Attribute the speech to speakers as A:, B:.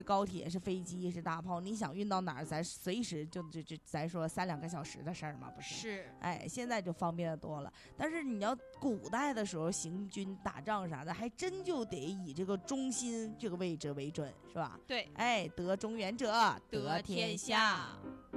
A: 高铁是飞机是大炮，你想运到哪儿，咱随时就咱说3-2个小时的事儿嘛，不是？
B: 是，
A: 哎，现在就方便的多了。但是你要古代的时候行军打仗啥的，还真就得以这个中心这个位置为准，是吧？
B: 对，
A: 哎，得中原者得天下。